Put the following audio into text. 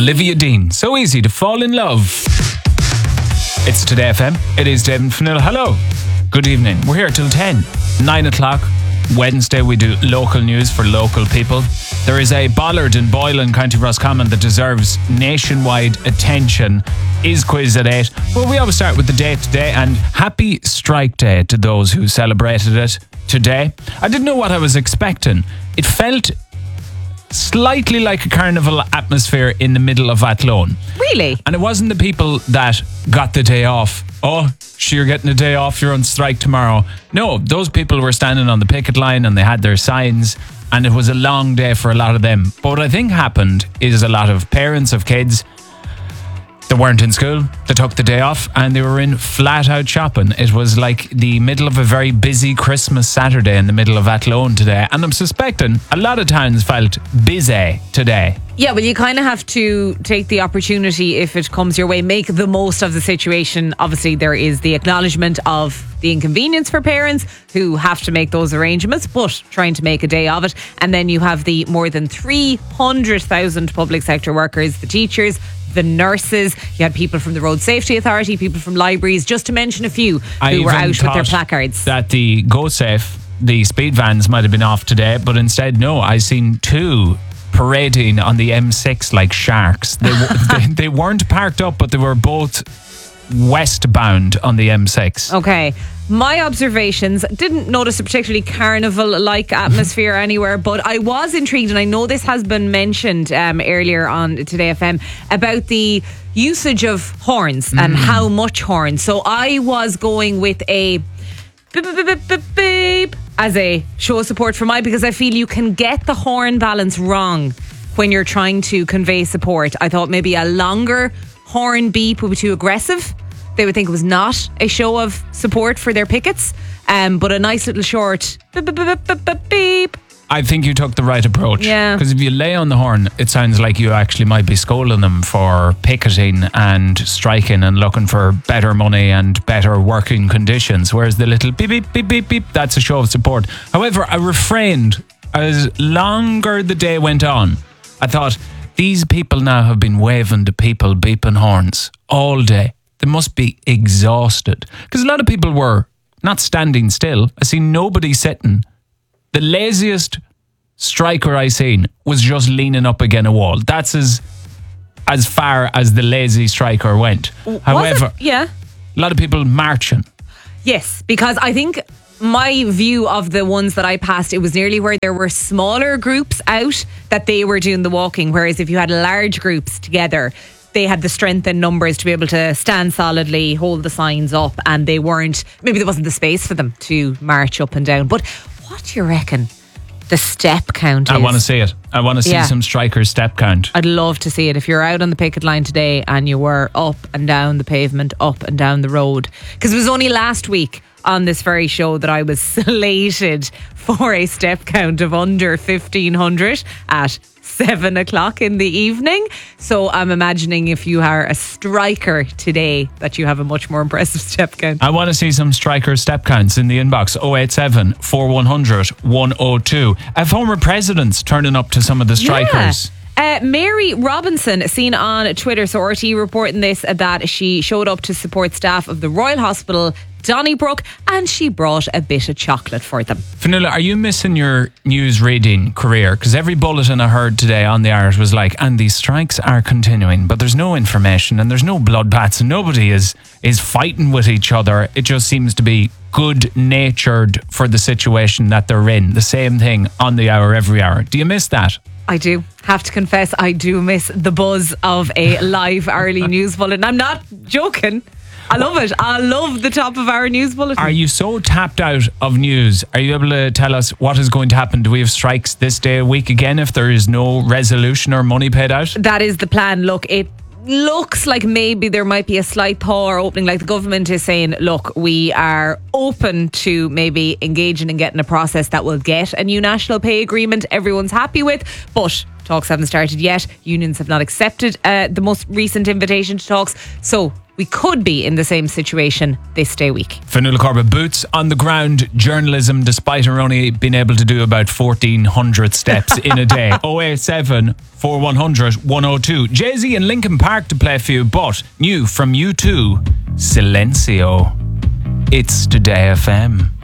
Olivia Dean. So easy to fall in love. It's Today FM. It is Dave and Fionnuala. Hello. Good evening. We're here till 10. 9 o'clock. Wednesday we do local news for local people. There is a bollard in Boyle in County Roscommon that deserves nationwide attention. Is quiz at 8. Well, we always start with the day today, and happy Strike Day to those who celebrated it today. I didn't know what I was expecting. It felt slightly like a carnival atmosphere in the middle of Athlone. Really? And it wasn't the people that got the day off. Oh, you're getting a day off, you're on strike tomorrow. No, those people were standing on the picket line and they had their signs, and it was a long day for a lot of them. But what I think happened is a lot of parents of kids that weren't in school, they took the day off and they were in flat out shopping. It was like the middle of a very busy Christmas Saturday in the middle of Athlone today. And I'm suspecting a lot of towns felt busy today. Yeah, well, you kind of have to take the opportunity if it comes your way, make the most of the situation. Obviously, there is the acknowledgement of the inconvenience for parents who have to make those arrangements, but trying to make a day of it. And then you have the more than 300,000 public sector workers, the teachers, the nurses. You had people from the Road Safety Authority, people from libraries, just to mention a few, who were out with their placards. That the GoSafe, the speed vans, might have been off today, but instead, no, I seen two parading on the M6 like sharks. They weren't parked up, but they were both westbound on the M6. Okay. My observations, didn't notice a particularly carnival-like atmosphere anywhere, but I was intrigued, and I know this has been mentioned earlier on Today FM, about the usage of horns and how much horns. So I was going with a beep, beep, beep, beep, beep, as a show of support for because I feel you can get the horn balance wrong when you're trying to convey support. I thought maybe a longer horn beep would be too aggressive. They would think it was not a show of support for their pickets, but a nice little short beep, beep, beep, beep, beep, beep. I think you took the right approach. Yeah. Because if you lay on the horn, it sounds like you actually might be scolding them for picketing and striking and looking for better money and better working conditions. Whereas the little beep, beep, beep, beep, beep, that's a show of support. However, I refrained as longer the day went on. I thought, these people now have been waving to people beeping horns all day. They must be exhausted. Because a lot of people were not standing still. I see nobody sitting. The laziest striker I seen was just leaning up against a wall. That's as far as the lazy striker went. However, yeah, a lot of people marching. Yes, because I think my view of the ones that I passed, it was nearly where there were smaller groups out that they were doing the walking. Whereas if you had large groups together, they had the strength in numbers to be able to stand solidly, hold the signs up, and maybe there wasn't the space for them to march up and down. But what do you reckon the step count is? I want to see it. I want to see some strikers' step count. I'd love to see it. If you're out on the picket line today and you were up and down the pavement, up and down the road. Because it was only last week on this very show that I was slated for a step count of under 1,500 at 7 o'clock in the evening. So I'm imagining if you are a striker today that you have a much more impressive step count. I want to see some striker step counts in the inbox. 087 4100 102. Former presidents turning up to some of the strikers. Yeah. Mary Robinson, seen on Twitter, so RT reporting this, that she showed up to support staff of the Royal Hospital Donnybrook, and she brought a bit of chocolate for them. Fionnuala, are you missing your news reading career? Because every bulletin I heard today on the Irish was like, and these strikes are continuing, but there's no information and there's no bloodbaths and nobody is fighting with each other. It just seems to be good-natured for the situation that they're in. The same thing on the hour, every hour. Do you miss that? I do. Have to confess, I do miss the buzz of a live hourly news bulletin. I'm not joking. I love it. I love the top of our news bulletin. Are you so tapped out of news? Are you able to tell us what is going to happen? Do we have strikes this day a week again if there is no resolution or money paid out? That is the plan. Look, it looks like maybe there might be a slight thaw or opening. Like the government is saying, look, we are open to maybe engaging and getting a process that will get a new national pay agreement everyone's happy with. But talks haven't started yet. Unions have not accepted the most recent invitation to talks. So we could be in the same situation this day week. Fionnuala Corbett, boots on the ground journalism, despite her only being able to do about 1,400 steps in a day. 087 4100 102. Jay-Z and Linkin Park to play for you, but new from U2, Silencio. It's Today FM.